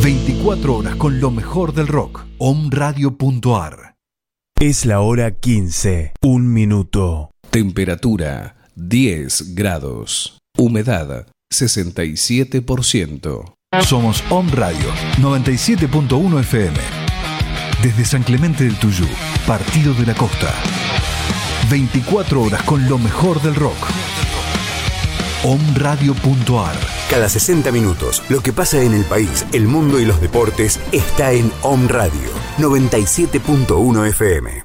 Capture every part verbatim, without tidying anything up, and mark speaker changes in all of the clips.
Speaker 1: veinticuatro horas con lo mejor del rock. omradio punto ar.
Speaker 2: Es la hora quince, un minuto.
Speaker 3: Temperatura diez grados. Humedad sesenta y siete por ciento.
Speaker 1: Somos Om Radio noventa y siete punto uno F M. Desde San Clemente del Tuyú, Partido de la Costa. veinticuatro horas con lo mejor del rock. omradio punto ar.
Speaker 4: Cada sesenta minutos, lo que pasa en el país, el mundo y los deportes está en Om Radio noventa y siete punto uno F M.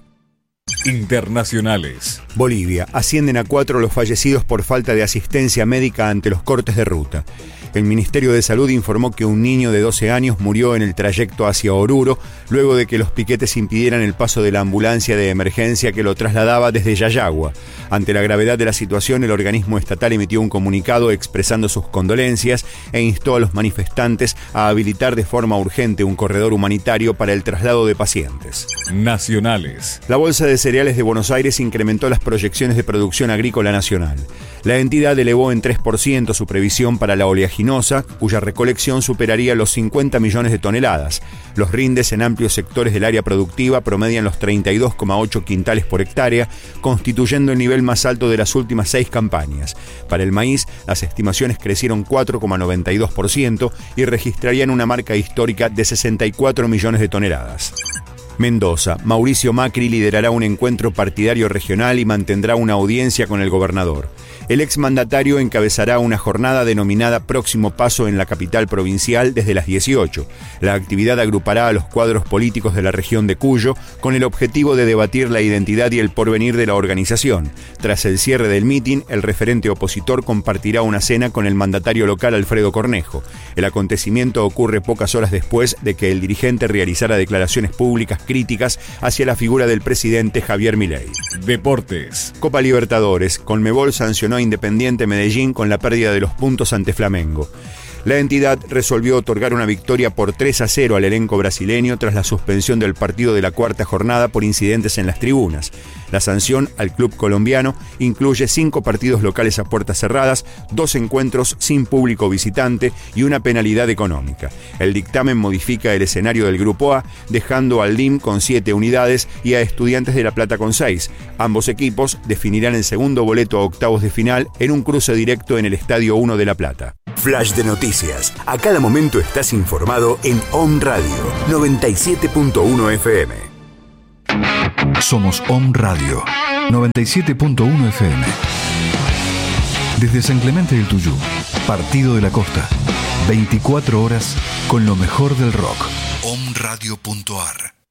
Speaker 3: Internacionales.
Speaker 4: Bolivia. Ascienden a cuatro los fallecidos por falta de asistencia médica ante los cortes de ruta. El Ministerio de Salud informó que un niño de doce años murió en el trayecto hacia Oruro luego de que los piquetes impidieran el paso de la ambulancia de emergencia que lo trasladaba desde Yayagua. Ante la gravedad de la situación, el organismo estatal emitió un comunicado expresando sus condolencias e instó a los manifestantes a habilitar de forma urgente un corredor humanitario para el traslado de pacientes.
Speaker 3: Nacionales.
Speaker 4: La Bolsa de Cereales de Buenos Aires incrementó las proyecciones de producción agrícola nacional. La entidad elevó en tres por ciento su previsión para la oleaginosa, cuya recolección superaría los cincuenta millones de toneladas. Los rindes en amplios sectores del área productiva promedian los treinta y dos coma ocho quintales por hectárea, constituyendo el nivel más alto de las últimas seis campañas. Para el maíz, las estimaciones crecieron cuatro coma noventa y dos por ciento y registrarían una marca histórica de sesenta y cuatro millones de toneladas. Mendoza. Mauricio Macri liderará un encuentro partidario regional y mantendrá una audiencia con el gobernador. El exmandatario encabezará una jornada denominada Próximo Paso en la capital provincial desde las dieciocho. La actividad agrupará a los cuadros políticos de la región de Cuyo con el objetivo de debatir la identidad y el porvenir de la organización. Tras el cierre del mitin, el referente opositor compartirá una cena con el mandatario local Alfredo Cornejo. El acontecimiento ocurre pocas horas después de que el dirigente realizara declaraciones públicas críticas hacia la figura del presidente Javier Milei.
Speaker 3: Deportes.
Speaker 4: Copa Libertadores. Conmebol sancionó a Independiente Medellín con la pérdida de los puntos ante Flamengo. La entidad resolvió otorgar una victoria por tres a cero al elenco brasileño tras la suspensión del partido de la cuarta jornada por incidentes en las tribunas. La sanción al club colombiano incluye cinco partidos locales a puertas cerradas, dos encuentros sin público visitante y una penalidad económica. El dictamen modifica el escenario del Grupo A, dejando al D I M con siete unidades y a Estudiantes de La Plata con seis. Ambos equipos definirán el segundo boleto a octavos de final en un cruce directo en el Estadio uno de La Plata.
Speaker 5: Flash de noticias. A cada momento estás informado en Om Radio noventa y siete punto uno F M.
Speaker 1: Somos Om Radio noventa y siete punto uno F M. Desde San Clemente del Tuyú, Partido de la Costa. veinticuatro horas con lo mejor del rock. omradio punto ar.